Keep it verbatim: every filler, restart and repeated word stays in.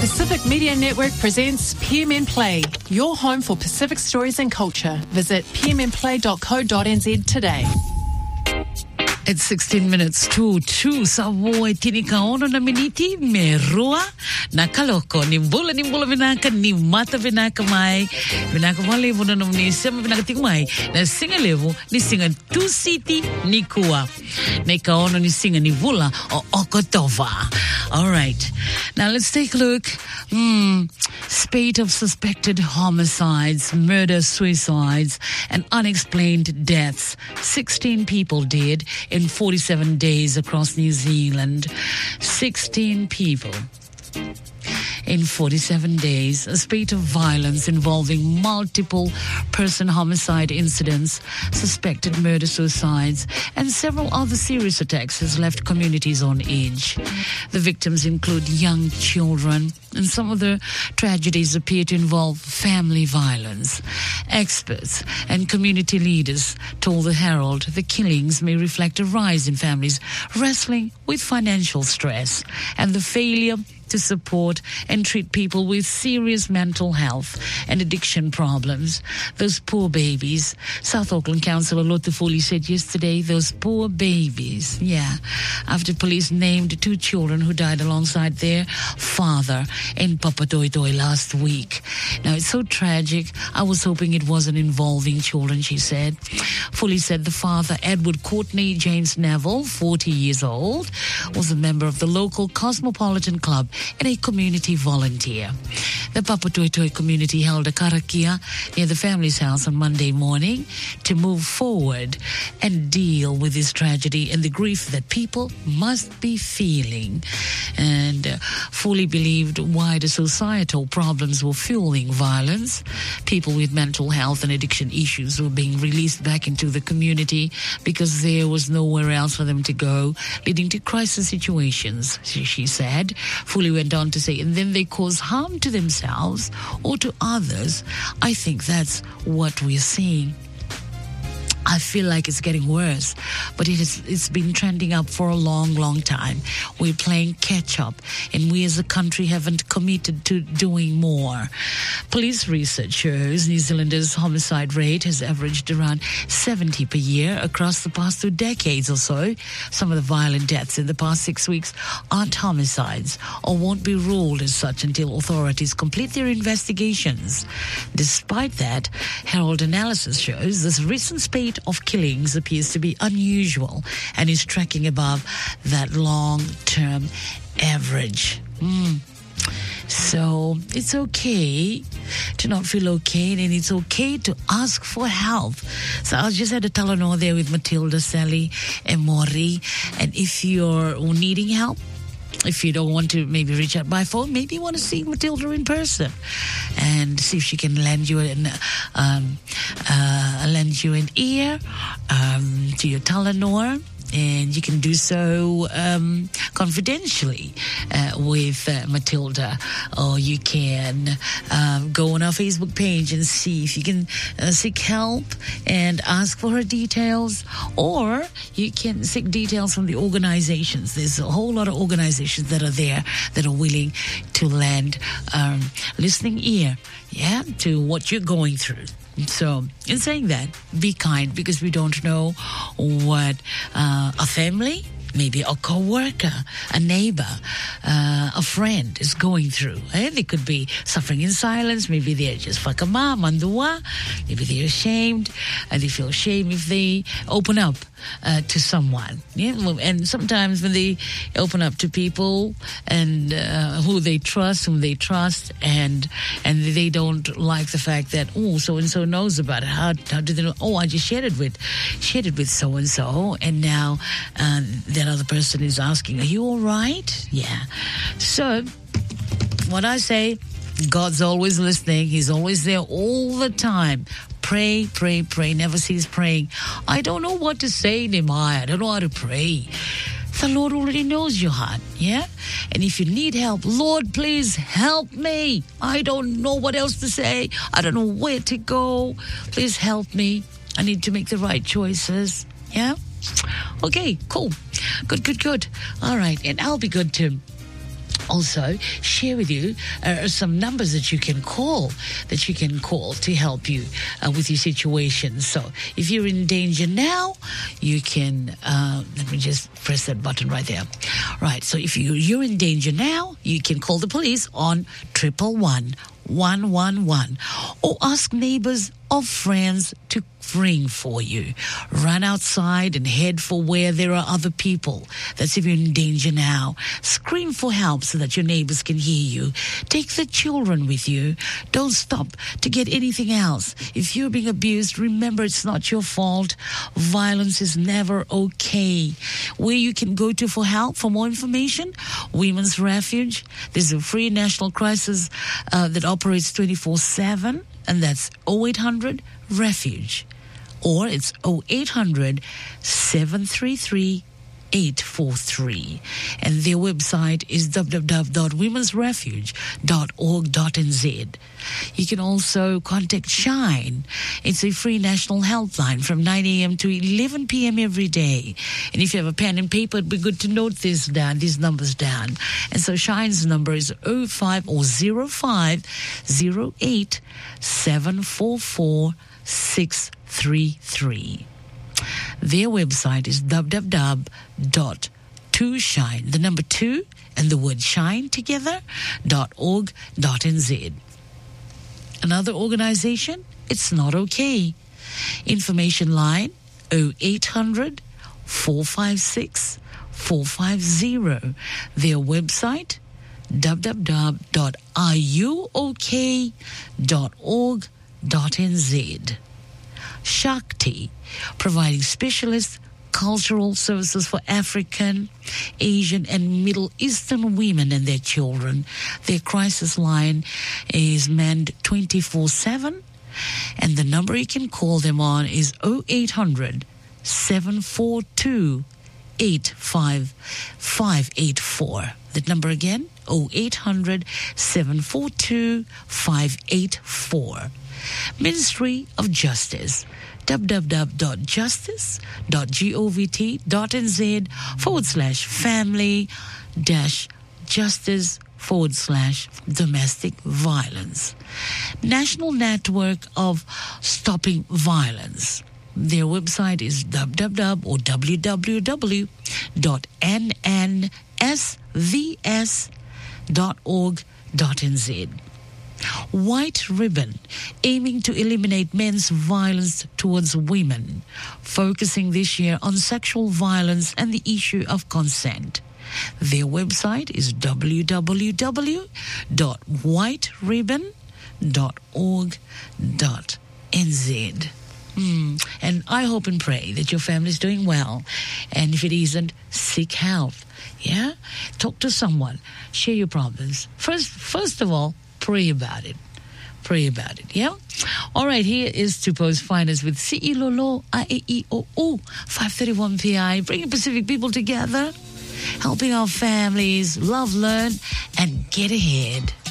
Pacific Media Network presents P M N Play, your home for Pacific stories and culture. Visit p m n play dot co dot n z today. It's sixteen minutes to two. Savoy tini kaono na miniti merua na kaloko ni mbula ni mbula vinaka ni mata vinaka mai vinaka malevu na ni sema vinaka tigmai na singa levu ni singa tu city ni kua na kaono ni singa ni vula o okotova. All right, now let's take a look. Hmm, spate of suspected homicides, murder, suicides, and unexplained deaths. Sixteen people dead in forty-seven days across New Zealand. sixteen people in forty-seven days. A spate of violence involving multiple person homicide incidents, suspected murder suicides, and several other serious attacks has left communities on edge. The victims include young children, and some of the tragedies appear to involve family violence. Experts and community leaders told the Herald the killings may reflect a rise in families wrestling with financial stress and the failure to support and treat people with serious mental health and addiction problems. Those poor babies. South Auckland Councillor Lotte Foley said yesterday, those poor babies. Yeah. After police named two children who died alongside their father in Papatoetoe last week. Now, it's so tragic. I was hoping it wasn't involving children, she said. Foley said the father, Edward Courtney James Neville, forty years old, was a member of the local Cosmopolitan Club and a community volunteer. The Papatoetoe community held a karakia near the family's house on Monday morning to move forward and deal with this tragedy and the grief that people must be feeling. And uh, fully believed wider societal problems were fueling violence. People with mental health and addiction issues were being released back into the community because there was nowhere else for them to go, leading to crisis situations, she, she said. Fully went on to say, and then they cause harm to themselves or to others. I think that's what we're seeing. I feel like it's getting worse, but it is, it's been trending up for a long, long time. We're playing catch up, and we as a country haven't committed to doing more. Police research shows New Zealanders' homicide rate has averaged around seventy per year across the past two decades or so. Some of the violent deaths in the past six weeks aren't homicides or won't be ruled as such until authorities complete their investigations. Despite that, Herald analysis shows this recent spate of killings appears to be unusual and is tracking above that long-term average. Mm. So it's okay to not feel okay, and it's okay to ask for help. So I just had a Talanoa there with Matilda, Sally, and Maury. And if you're needing help, if you don't want to maybe reach out by phone, maybe you want to see Matilda in person and see if she can lend you an um, uh, lend you an ear um, to your Talanoa. And you can do so um, confidentially uh, with uh, Matilda, or you can um, go on our Facebook page and see if you can uh, seek help and ask for her details, or you can seek details from the organizations. There's a whole lot of organizations that are there that are willing to lend um, listening ear, yeah, to what you're going through. So, in saying that, be kind, because we don't know what uh, a family, maybe a co-worker, a neighbor, uh, a friend is going through. Eh? They could be suffering in silence. Maybe they're just whakama, mandua. Maybe they're ashamed, and they feel shame if they open up uh, to someone. Yeah? And sometimes when they open up to people and uh, who they trust, whom they trust, and and they don't like the fact that, oh, so-and-so knows about it. How, how do they know? Oh, I just shared it with, shared it with so-and-so, and now uh, that other person is asking, are you all right? Yeah. So, what I say, God's always listening. He's always there all the time. Pray, pray, pray. Never cease praying. I don't know what to say, Nehemiah. I don't know how to pray. The Lord already knows your heart, yeah? And if you need help, Lord, please help me. I don't know what else to say. I don't know where to go. Please help me. I need to make the right choices, yeah? Okay, cool. Good, good, good. All right, and I'll be good too. also share with you uh, some numbers that you can call, that you can call to help you uh, with your situation. So if you're in danger now, you can, uh, let me just press that button right there. Right, so if you, you're in danger now, you can call the police on triple one, one one one, or ask neighbors or friends to ring for you. Run outside and head for where there are other people. That's if you're in danger now. Scream for help so that your neighbors can hear you. Take the children with you. Don't stop to get anything else. If you're being abused, remember it's not your fault. Violence is never okay. Where you can go to for help, for more information, Women's Refuge. There's a free national crisis uh, that operates twenty-four seven, and that's oh eight hundred refuge. Or it's oh eight hundred, seven three three, eight four three. And their website is w w w dot women's refuge dot org dot n z. You can also contact Shine. It's a free national helpline from nine a.m. to eleven p.m. every day. And if you have a pen and paper, it'd be good to note this down, these numbers down. And so Shine's number is oh five or zero five zero eight seven four four six three three. Their website is w w w dot two shine, the number two and the word shine together, dot org dot n z. Another organization, It's Not Okay. Information line oh eight hundred, four five six, four five zero. Their website, w w w dot are you okay dot org dot n z. Shakti, providing specialist cultural services for African, Asian, and Middle Eastern women and their children. Their crisis line is manned twenty-four seven, and the number you can call them on is oh eight hundred, seven four two, eight five five eight four. That number again, oh eight hundred, seven four two, five eight four. Ministry of Justice, w w w dot justice dot govt dot n z forward slash family dash justice forward slash domestic violence. National Network of Stopping Violence. Their website is w w w or w w w dot n n s v s dot org dot n z. White Ribbon, aiming to eliminate men's violence towards women, focusing this year on sexual violence and the issue of consent. Their website is w w w dot white ribbon dot org dot n z. Mm. And I hope and pray that your family is doing well. And if it isn't, seek help. Yeah? Talk to someone. Share your problems. First, first of all, pray about it. Pray about it, yeah? All right, here is Tupo's Finest with C E Lolo, I A E O O, five thirty-one P I, bringing Pacific people together, helping our families, love, learn, and get ahead.